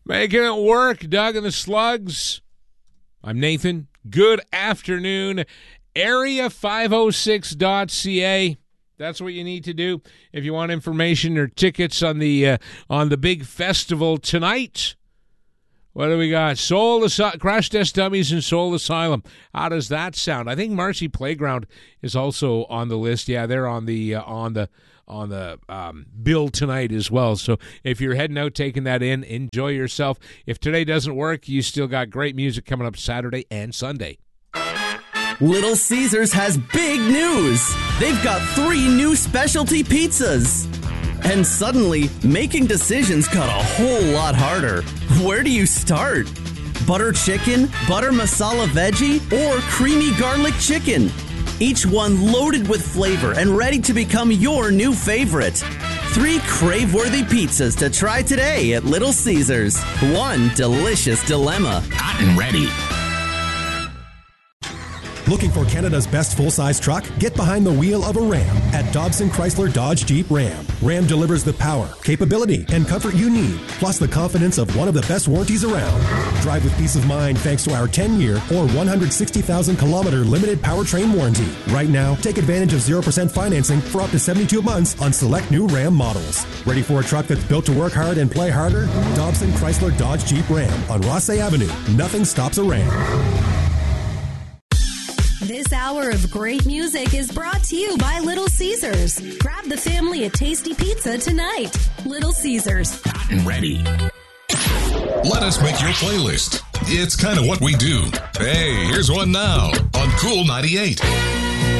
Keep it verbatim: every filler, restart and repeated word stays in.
Making it work, Doug and the Slugs. I'm Nathan. Good afternoon. area five oh six dot c a. That's what you need to do if you want information or tickets on the uh, on the big festival tonight. What do we got? Soul Asy- Crash Test Dummies and Soul Asylum. How does that sound? I think Marcy Playground is also on the list. Yeah, they're on the uh, on the on the um, bill tonight as well. So if you're heading out, taking that in, enjoy yourself. If today doesn't work, you still got great music coming up Saturday and Sunday. Little Caesars has big news. They've got three new specialty pizzas. And suddenly, making decisions got a whole lot harder. Where do you start? Butter chicken, butter masala veggie, or creamy garlic chicken? Each one loaded with flavor and ready to become your new favorite. Three crave-worthy pizzas to try today at Little Caesars. One delicious dilemma. Hot and ready. Looking for Canada's best full-size truck? Get behind the wheel of a Ram at Dobson Chrysler Dodge Jeep Ram. Ram delivers the power, capability, and comfort you need, plus the confidence of one of the best warranties around. Drive with peace of mind thanks to our ten-year or one hundred sixty thousand kilometer limited powertrain warranty. Right now, take advantage of zero percent financing for up to seventy-two months on select new Ram models. Ready for a truck that's built to work hard and play harder? Dobson Chrysler Dodge Jeep Ram on Rossay Avenue. Nothing stops a Ram. This hour of great music is brought to you by Little Caesars. Grab the family a tasty pizza tonight. Little Caesars. Hot and ready. Let us make your playlist. It's kind of what we do. Hey, here's one now on Cool ninety-eight.